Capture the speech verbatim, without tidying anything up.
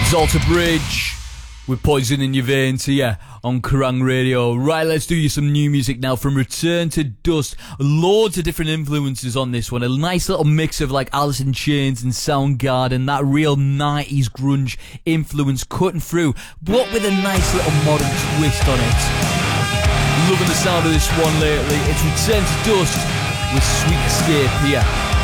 Alter Bridge with Poison in Your Veins here on Kerrang Radio. Right, let's do you some new music now from Return to Dust. Loads of different influences on this one. A nice little mix of like Alice in Chains and Soundgarden, that real nineties grunge influence cutting through, but with a nice little modern twist on it. Loving the sound of this one lately. It's Return to Dust with Sweet Escape here